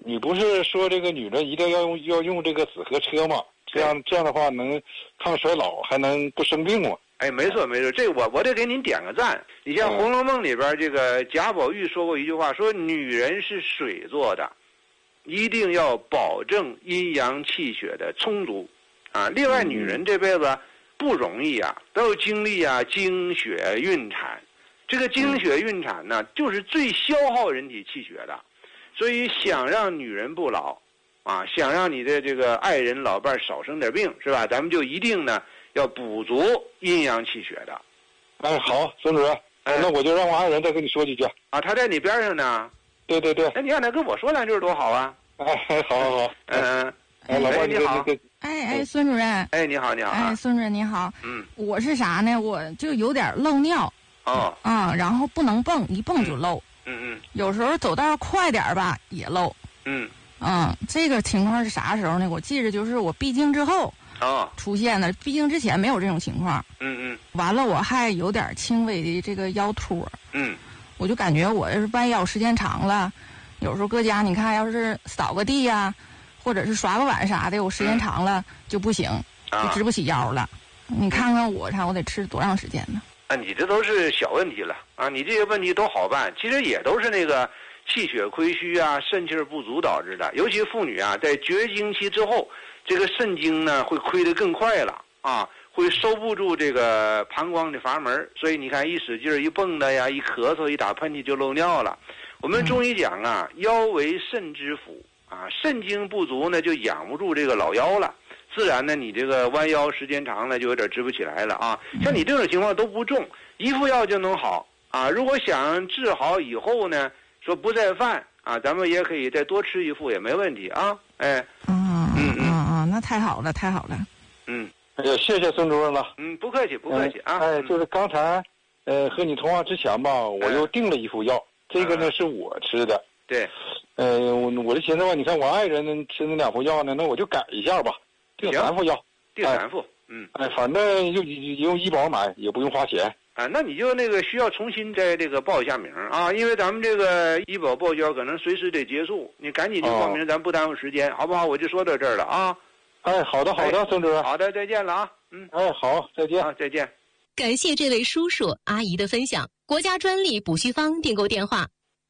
你不是说这个女人一定要用这个紫河车吗？这样的话能抗衰老，还能不生病吗？ 哎，没错，这我得给您点个赞。你像《红楼梦》里边这个贾宝玉说过一句话，说女人是水做的，一定要保证阴阳气血的充足啊。另外，女人这辈子不容易啊，都要经历啊经血孕产。这个经血孕产呢，就是最消耗人体气血的。所以想让女人不老啊，想让你的这个爱人老伴少生点病，是吧？咱们就一定呢要补足阴阳气血的。 哎，好，孙主任，那我就让我爱人再跟你说几句啊。他在你边上呢。 对对对。 那你让他跟我说两句多好啊。 哎，好。老伴你好。 孙主任。 哎，你好。 孙主任你好。我是啥呢？我就有点漏尿。然后不能蹦，一蹦就漏。有时候走道快点吧也漏。这个情况是啥时候呢？我记着就是我闭经之后出现的，闭经之前没有这种情况。完了我还有点轻微的这个腰托。我就感觉我要是弯腰时间长了，有时候搁家你看要是扫个地呀，或者是刷个碗啥的，我时间长了就不行，就直不起腰了。你看看我得吃多长时间呢？ 你这都是小问题了啊！你这些问题都好办，其实也都是那个气血亏虚啊、肾气不足导致的。尤其妇女啊，在绝经期之后，这个肾精呢会亏得更快了啊，会收不住这个膀胱的阀门，所以你看一使劲一蹦的呀，一咳嗽一打喷嚏就漏尿了。我们中医讲啊，腰为肾之府啊，肾精不足呢就养不住这个老腰了。自然呢，你这个弯腰时间长了，就有点直不起来了啊。像你这种情况都不重，一副药就能好啊。如果想治好以后呢，说不再犯啊，咱们也可以再多吃一副也没问题啊。哎， 那太好了。 哎呀，谢谢孙主任了。 不客气啊。 就是刚才和你通话之前吧，我又订了一副药，这个呢是我吃的。 对。 我就寻思吧，你看我爱人吃那2副药呢，那我就改一下吧。订3副药， 订3副， 反正就用医保买，也不用花钱啊。那你就需要重新再这个报一下名啊，因为咱们这个医保报销可能随时得结束，你赶紧就报名，咱不耽误时间，好不好？我就说到这儿了啊。 哎，好的，孙主任。 好的，再见了啊。 好，再见。 再见。 感谢这位叔叔阿姨的分享。国家专利补虚方订购电话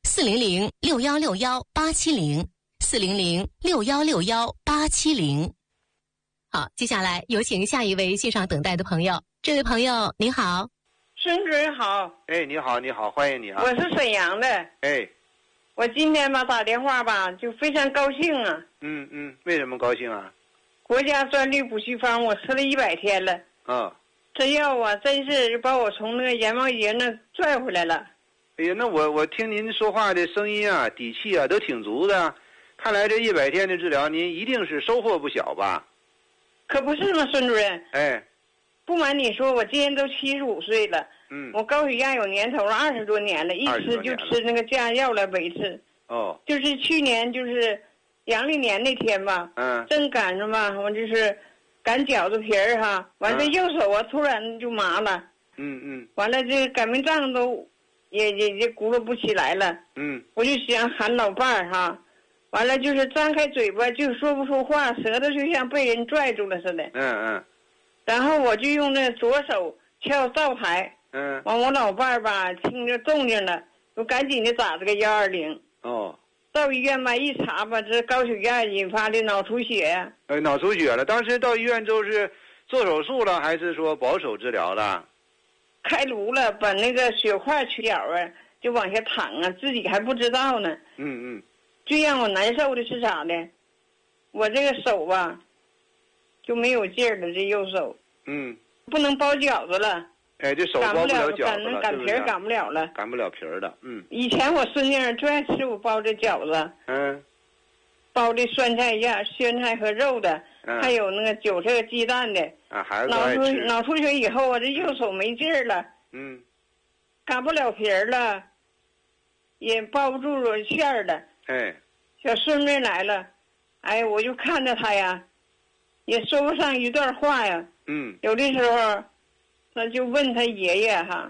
400-6161-870，400-6161-870。好，接下来有请下一位线上等待的朋友。这位朋友您好。 孙主任好。 哎，你好，欢迎你啊。 我是沈阳的。 哎， 我今天吧打电话吧就非常高兴啊。 为什么高兴啊？ 国家专利补虚方我吃了100天了。这药啊真是把我从那个阎王爷那拽回来了。 哎呀，那我听您说话的声音啊，底气啊都挺足的，看来这100天的治疗您一定是收获不小吧？ 可不是吗，孙主任？ 哎， 不瞒你说，我今年都75岁了。我高血压有年头了，20多年了，一吃就吃那个降压药来维持。就是去年就是阳历年那天吧，正赶上吧，我就是擀饺子皮儿哈，完这右手啊突然就麻了。完了这擀面杖都也咕噜不起来了。我就想喊老伴儿哈。完了就是张开嘴巴就说不出话，舌头就像被人拽住了似的。然后我就用那左手敲灶台。完我老伴儿吧听着动静了，我赶紧的打这个120。到医院吧一查吧，这高血压引发的脑出血呀。 脑出血了，当时到医院就是做手术了，还是说保守治疗了？ 开颅了，把那个血块取角啊，就往下淌啊，自己还不知道呢。最让我难受的是啥呢？我这个手吧，就没有劲儿了，这右手。不能包饺子了。 哎，这手包不了饺子了， 擀皮儿擀不了了。 擀不了皮儿的。 以前我孙女儿最爱吃我包的饺子。包的酸菜馅、酸菜和肉的，还有那个韭菜鸡蛋的。 孩子都爱吃。 脑出血以后啊，这右手没劲儿了。擀不了皮儿了，也包不住馅儿了。小孙女来了，哎，我就看着她呀，也说不上一段话呀。有的时候，那就问他爷爷哈。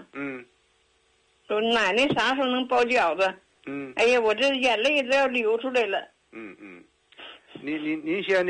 说奶奶啥时候能包饺子？哎呀，我这眼泪都要流出来了。 您先。